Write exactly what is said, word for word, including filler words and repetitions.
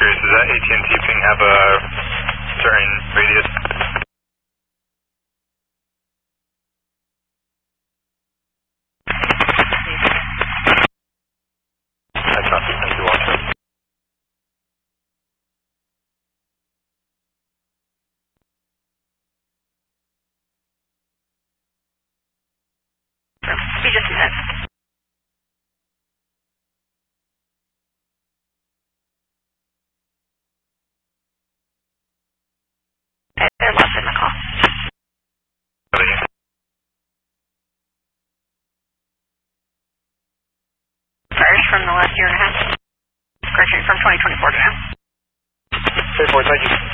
curious, does that A T and T ping have a certain radius? I copy, thank you, Walter. Be just a minute. They're lost in the call. First from the last year and a half. Graduated from twenty twenty-four to now. Thank you.